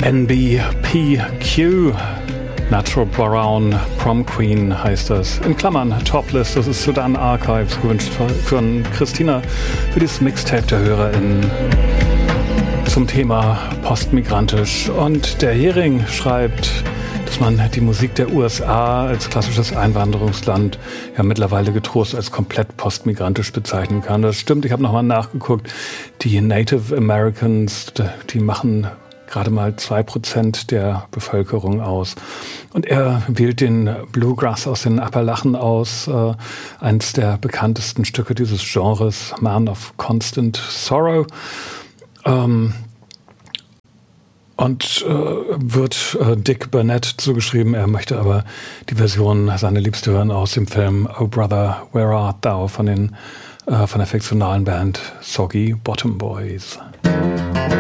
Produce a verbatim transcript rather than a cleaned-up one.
N B P Q, Natural Brown Prom Queen heißt das. In Klammern, Toplist, das ist Sudan Archives, gewünscht von Christina für dieses Mixtape der HörerInnen zum Thema postmigrantisch. Und der Hering schreibt, dass man die Musik der U S A als klassisches Einwanderungsland ja mittlerweile getrost als komplett postmigrantisch bezeichnen kann. Das stimmt, ich habe nochmal nachgeguckt. Die Native Americans, die machen gerade mal zwei Prozent der Bevölkerung aus. Und er wählt den Bluegrass aus den Appalachen aus, äh, eines der bekanntesten Stücke dieses Genres, Man of Constant Sorrow. Ähm, Und äh, wird äh, Dick Burnett zugeschrieben. Er möchte aber die Version, seine Liebste hören, aus dem Film Oh Brother, Where Art Thou von, den, äh, von der fiktionalen Band Soggy Bottom Boys.